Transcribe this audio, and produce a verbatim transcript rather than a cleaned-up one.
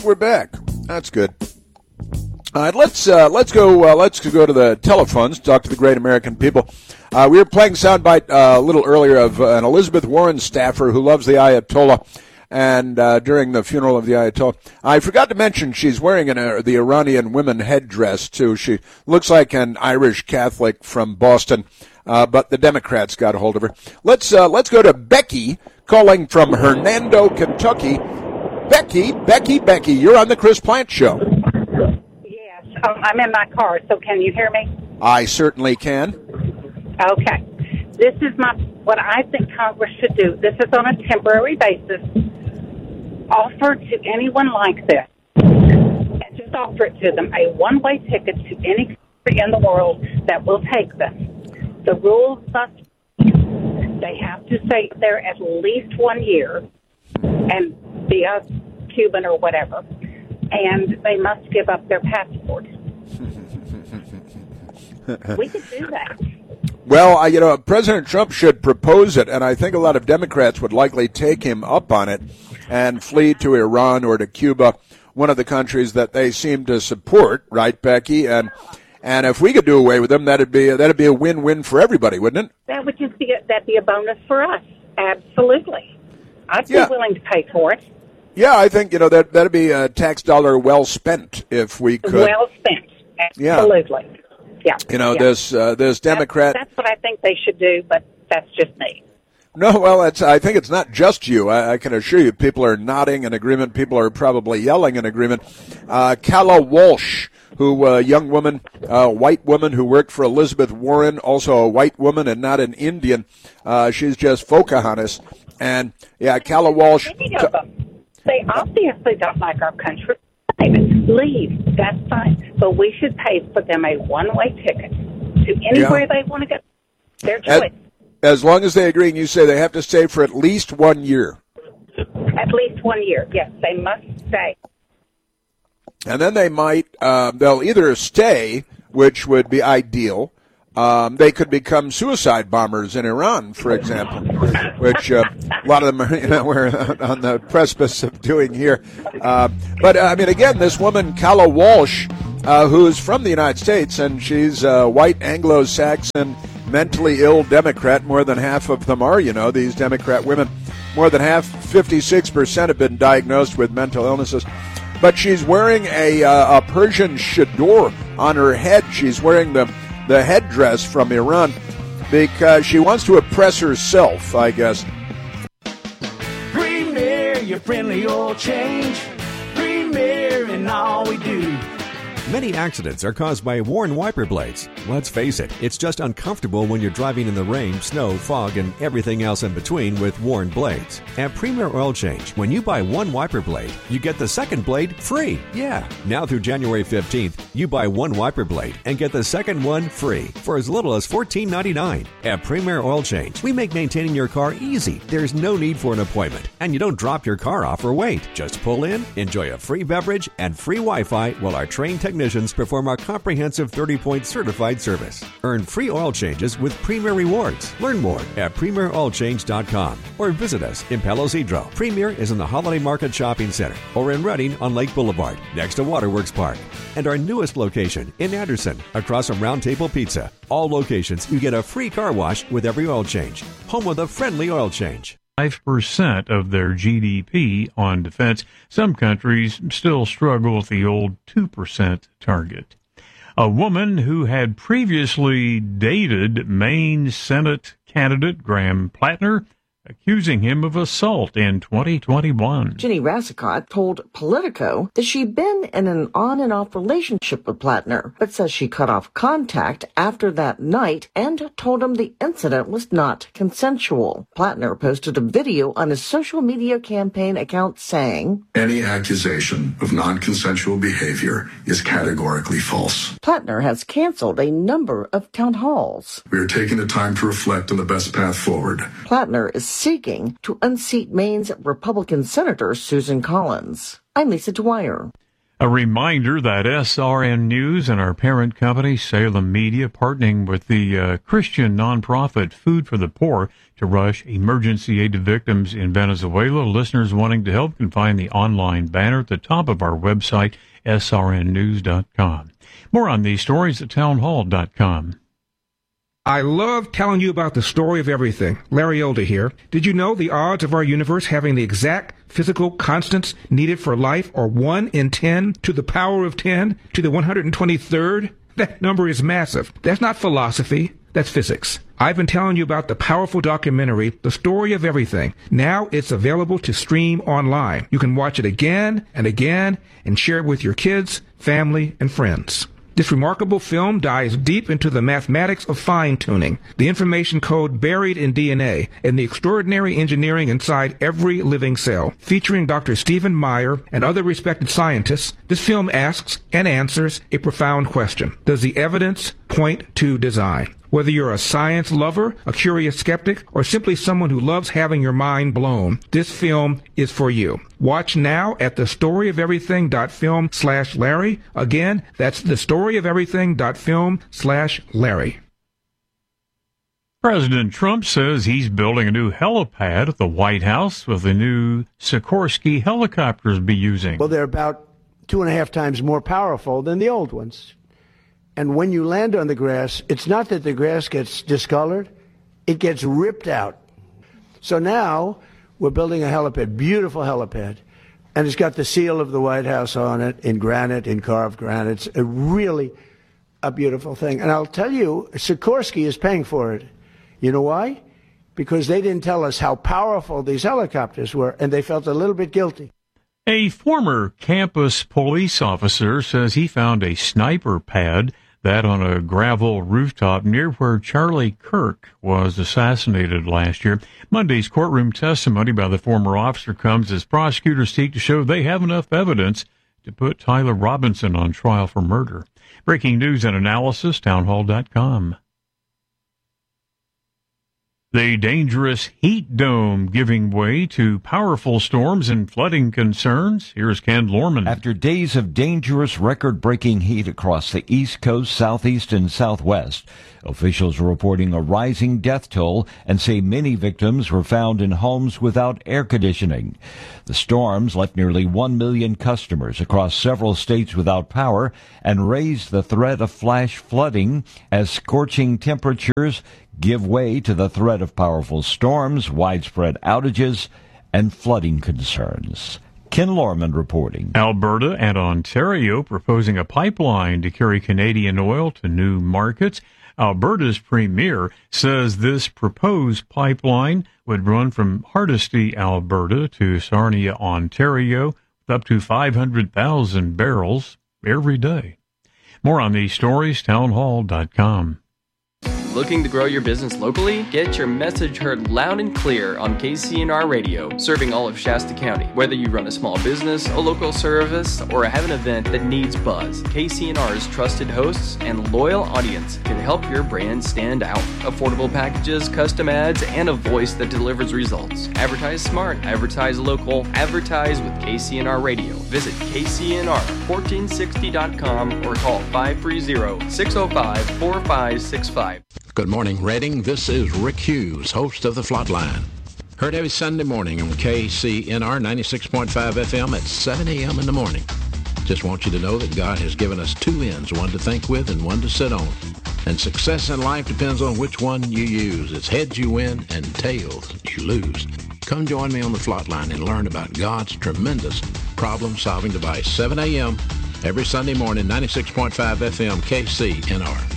we're back. That's good. All right, let's uh, let's go uh, let's go to the telephones. Talk to the great American people. Uh, we were playing soundbite uh, a little earlier of uh, an Elizabeth Warren staffer who loves the Ayatollah, and uh, during the funeral of the Ayatollah, I forgot to mention she's wearing an, uh, the Iranian women headdress too. She looks like an Irish Catholic from Boston, uh, but the Democrats got a hold of her. Let's uh, let's go to Becky calling from Hernando, Kentucky. Becky, Becky, Becky, you're on the Chris Plant Show. Um, I'm in my car, so can you hear me? I certainly can. Okay. This is my what I think Congress should do. This is on a temporary basis. Offer to anyone like this, and just offer it to them, a one-way ticket to any country in the world that will take them. The rules must they have to stay there at least one year and be a Cuban or whatever. And they must give up their passports. We could do that. Well, uh, you know, President Trump should propose it, and I think a lot of Democrats would likely take him up on it and flee to Iran or to Cuba, one of the countries that they seem to support, right, Becky? And and if we could do away with them, that'd be that'd be a win-win for everybody, wouldn't it? That would just be a, that'd be a bonus for us. Absolutely, I'd be yeah. willing to pay for it. Yeah, I think, you know, that, that'd be a tax dollar well spent if we could. Well spent. Absolutely. Yeah. yeah. You know, yeah. this uh, this Democrat. That's, that's what I think they should do, but that's just me. No, well, it's, I think it's not just you. I, I can assure you people are nodding in agreement. People are probably yelling in agreement. Uh, Calla Walsh, who a uh, young woman, a uh, white woman who worked for Elizabeth Warren, also a white woman and not an Indian. Uh, she's just Pocahontas. And, yeah, Calla Walsh. Many of them. They obviously don't like our country. Leave. That's fine. But we should pay for them a one-way ticket to anywhere yeah. they want to go. Their choice. As, as long as they agree, and you say they have to stay for at least one year. At least one year, yes. They must stay. And then they might, uh, they'll either stay, which would be ideal. Um, they could become suicide bombers in Iran, for example, which uh, a lot of them are, you know, we're on the precipice of doing here. Uh, but, uh, I mean, again, this woman, Calla Walsh, uh, who's from the United States, and she's a white Anglo-Saxon, mentally ill Democrat. More than half of them are, you know, these Democrat women. More than half, fifty-six percent have been diagnosed with mental illnesses. But she's wearing a, uh, a Persian chador on her head. She's wearing the the headdress from Iran because she wants to oppress herself, I guess. Premier, your friendly oil change. Premier in all we do. Many accidents are caused by worn wiper blades. Let's face it, it's just uncomfortable when you're driving in the rain, snow, fog, and everything else in between with worn blades. At Premier Oil Change, when you buy one wiper blade, you get the second blade free. Yeah, now through January fifteenth, you buy one wiper blade and get the second one free for as little as fourteen ninety-nine. At Premier Oil Change, we make maintaining your car easy. There's no need for an appointment, and you don't drop your car off or wait. Just pull in, enjoy a free beverage and free Wi-Fi while our trained technicians perform our comprehensive thirty-point certified service. Earn free oil changes with Premier Rewards. Learn more at premier oil change dot com or visit us in Palo Cedro. Premier is in the Holiday Market Shopping Center or in Redding on Lake Boulevard next to Waterworks Park. And our newest location in Anderson across from Round Table Pizza. All locations you get a free car wash with every oil change. Home with a friendly oil change. five percent of their G D P on defense. Some countries still struggle with the old two percent target. A woman who had previously dated Maine Senate candidate Graham Plattner accusing him of assault in twenty twenty-one. Ginny Rassicot told Politico that she'd been in an on and off relationship with Plattner, but says she cut off contact after that night and told him the incident was not consensual. Plattner posted a video on his social media campaign account saying, "Any accusation of non-consensual behavior is categorically false." Plattner has canceled a number of town halls. We are taking the time to reflect on the best path forward. Plattner is seeking to unseat Maine's Republican Senator Susan Collins. I'm Lisa Dwyer. A reminder that S R N News and our parent company, Salem Media, partnering with the uh, Christian nonprofit Food for the Poor to rush emergency aid to victims in Venezuela. Listeners wanting to help can find the online banner at the top of our website, S R N news dot com. More on these stories at town hall dot com. I love telling you about the story of everything. Larry Elder here. Did you know the odds of our universe having the exact physical constants needed for life are one in ten to the power of ten to the one hundred twenty-third? That number is massive. That's not philosophy. That's physics. I've been telling you about the powerful documentary, The Story of Everything. Now it's available to stream online. You can watch it again and again and share it with your kids, family, and friends. This remarkable film dives deep into the mathematics of fine-tuning, the information code buried in D N A, and the extraordinary engineering inside every living cell. Featuring Doctor Stephen Meyer and other respected scientists, this film asks and answers a profound question. Does the evidence point to design? Whether you're a science lover, a curious skeptic, or simply someone who loves having your mind blown, this film is for you. Watch now at thestoryoferything.film slash Larry. Again, that's thestoryoferything.film slash Larry. President Trump says he's building a new helipad at the White House with the new Sikorsky helicopters be using. Well, they're about two and a half times more powerful than the old ones. And when you land on the grass, it's not that the grass gets discolored, it gets ripped out. So now we're building a helipad, beautiful helipad, and it's got the seal of the White House on it in granite, in carved granite. It's a really a beautiful thing. And I'll tell you, Sikorsky is paying for it. You know why? Because they didn't tell us how powerful these helicopters were, and they felt a little bit guilty. A former campus police officer says he found a sniper pad that on a gravel rooftop near where Charlie Kirk was assassinated last year. Monday's courtroom testimony by the former officer comes as prosecutors seek to show they have enough evidence to put Tyler Robinson on trial for murder. Breaking news and analysis, town hall dot com. The dangerous heat dome giving way to powerful storms and flooding concerns. Here's Ken Lorman. After days of dangerous record-breaking heat across the East Coast, Southeast, and Southwest, officials are reporting a rising death toll and say many victims were found in homes without air conditioning. The storms left nearly one million customers across several states without power and raised the threat of flash flooding as scorching temperatures give way to the threat of powerful storms, widespread outages, and flooding concerns. Ken Lorman reporting. Alberta and Ontario proposing a pipeline to carry Canadian oil to new markets. Alberta's premier says this proposed pipeline would run from Hardisty, Alberta to Sarnia, Ontario, with up to five hundred thousand barrels every day. More on these stories, town hall dot com. Looking to grow your business locally? Get your message heard loud and clear on K C N R Radio, serving all of Shasta County. Whether you run a small business, a local service, or have an event that needs buzz, K C N R's trusted hosts and loyal audience can help your brand stand out. Affordable packages, custom ads, and a voice that delivers results. Advertise smart, advertise local, advertise with K C N R Radio. Visit K C N R fourteen sixty dot com or call five three zero, six zero five, four five six five. Good morning, Reading. This is Rick Hughes, host of The Flatline. Heard every Sunday morning on K C N R ninety-six point five F M at seven a.m. in the morning. Just want you to know that God has given us two ends, one to think with and one to sit on. And success in life depends on which one you use. It's heads you win and tails you lose. Come join me on The Flatline and learn about God's tremendous problem-solving device. seven a.m. every Sunday morning, ninety-six point five F M, K C N R.